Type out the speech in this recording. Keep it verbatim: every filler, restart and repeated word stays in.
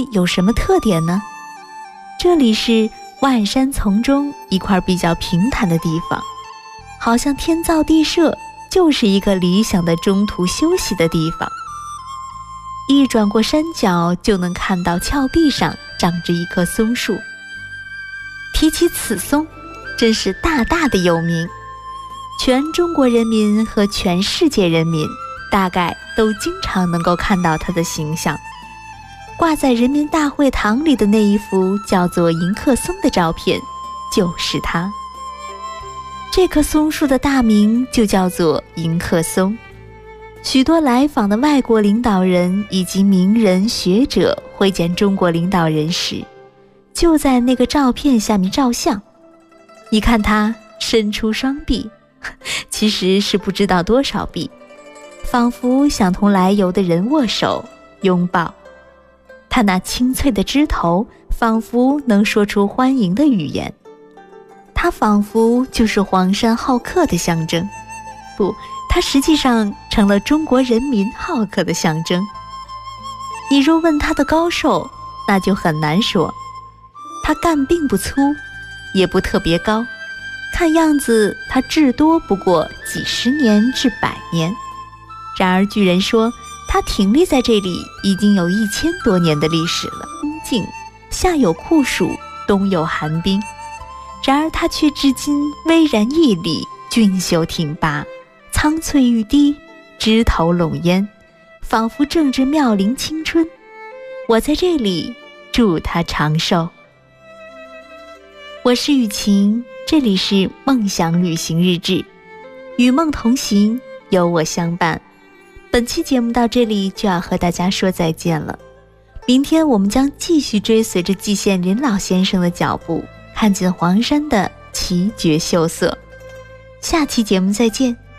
有什么特点呢？这里是万山丛中一块比较平坦的地方，好像天造地设，就是一个理想的中途休息的地方。一转过山脚，就能看到峭壁上长着一棵松树。提起此松，真是大大的有名，全中国人民和全世界人民大概都经常能够看到它的形象。挂在人民大会堂里的那一幅叫做迎客松的照片，就是它。这棵松树的大名就叫做迎客松。许多来访的外国领导人以及名人学者会见中国领导人时，就在那个照片下面照相。你看他伸出双臂，其实是不知道多少臂，仿佛想同来游的人握手拥抱。他那清脆的枝头仿佛能说出欢迎的语言，他仿佛就是黄山好客的象征。不，他实际上成了中国人民好客的象征。你若问他的高寿，那就很难说。他干并不粗，也不特别高，看样子他至多不过几十年至百年。然而据人说，他挺立在这里已经有一千多年的历史了。静，夏有酷暑，冬有寒冰，然而他却至今巍然屹立，俊秀挺拔，苍翠欲滴，枝头拢烟，仿佛正值妙龄青春。我在这里祝他长寿。我是雨晴，这里是梦想旅行日志，与梦同行，有我相伴。本期节目到这里就要和大家说再见了。明天我们将继续追随着季羡林老先生的脚步，看见黄山的奇绝秀色。下期节目再见。